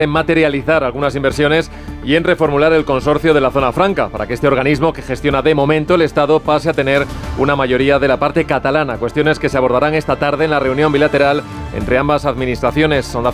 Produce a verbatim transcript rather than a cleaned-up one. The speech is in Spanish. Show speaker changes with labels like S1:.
S1: en materializar algunas inversiones y en reformular el consorcio de la Zona Franca, para que este organismo que gestiona de momento el Estado pase a tener una mayoría de la parte catalana. Cuestiones que se abordarán esta tarde en la reunión bilateral entre ambas administraciones.